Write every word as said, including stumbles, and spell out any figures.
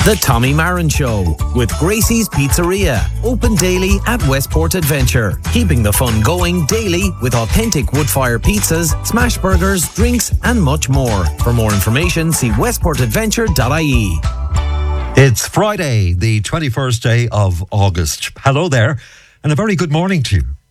The Tommy Marin Show with Gracie's Pizzeria. Open daily at Westport Adventure. Keeping the fun going daily with authentic wood-fire pizzas, smash burgers, drinks and much more. For more information, see westport adventure dot I E. It's Friday, the twenty-first day of August. Hello there and a very good morning to you.